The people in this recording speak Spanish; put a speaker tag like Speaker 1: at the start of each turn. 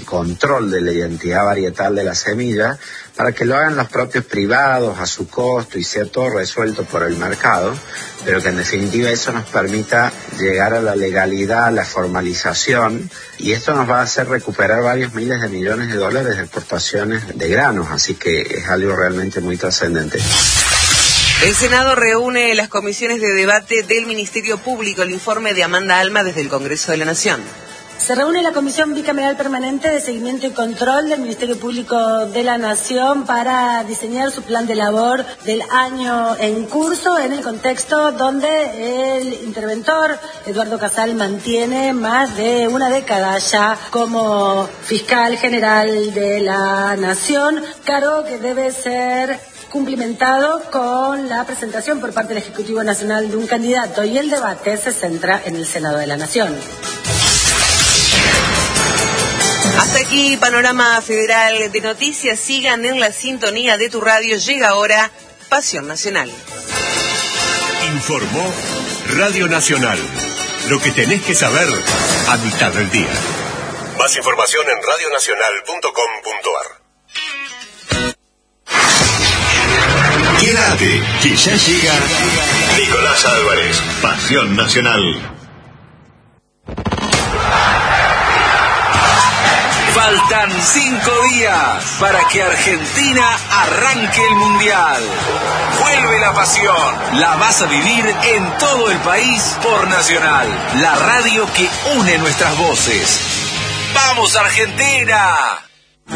Speaker 1: control de la identidad varietal de la semilla, para que lo hagan los propios privados a su costo y sea todo resuelto por el mercado, pero que en definitiva eso nos permita llegar a la legalidad, a la formalización, y esto nos va a hacer recuperar varios miles de millones de dólares de exportaciones de granos, así que es algo realmente muy trascendente.
Speaker 2: El Senado reúne las comisiones de debate del Ministerio Público. El informe de Amanda Alma desde el Congreso de la Nación.
Speaker 3: Se reúne la Comisión Bicameral Permanente de Seguimiento y Control del Ministerio Público de la Nación para diseñar su plan de labor del año en curso, en el contexto donde el interventor Eduardo Casal mantiene más de una década ya como fiscal general de la Nación, cargo que debe ser cumplimentado con la presentación por parte del Ejecutivo Nacional de un candidato, y el debate se centra en el Senado de la Nación.
Speaker 2: Hasta aquí Panorama Federal de Noticias. Sigan en la sintonía de tu radio. Llega ahora Pasión Nacional.
Speaker 4: Informó Radio Nacional. Lo que tenés que saber a mitad del día. Más información en radionacional.com.ar. Quédate, que ya llega Nicolás Álvarez, Pasión Nacional.
Speaker 5: Faltan 5 días para que Argentina arranque el Mundial. Vuelve la pasión. La vas a vivir en todo el país por Nacional, la radio que une nuestras voces. ¡Vamos, Argentina!